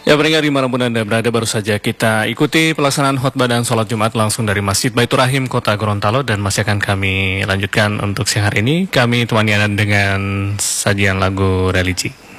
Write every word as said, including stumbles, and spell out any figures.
Ya, pendengar dimanapun Anda berada, baru saja kita ikuti pelaksanaan khotbah dan sholat Jumat langsung dari Masjid Baitur Rahim, Kota Gorontalo, dan masih akan kami lanjutkan untuk siang hari ini. Kami temani Anda dengan sajian lagu religi.